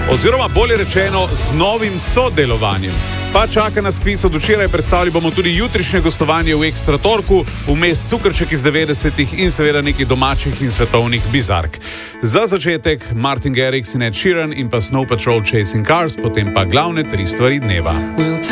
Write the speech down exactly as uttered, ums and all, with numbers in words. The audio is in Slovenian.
Oziroma bolje rečeno z novim sodelovanjem. Pa čaka nas kviz od včeraj, predstavili bomo tudi jutrišnje gostovanje v Ekstra Torku, vmes cukrček iz devetdesetih in seveda nekaj domačih in svetovnih bizark. Za začetek Martin Garrix in Ed Sheeran in pa Snow Patrol Chasing Cars, potem pa glavne tri stvari dneva.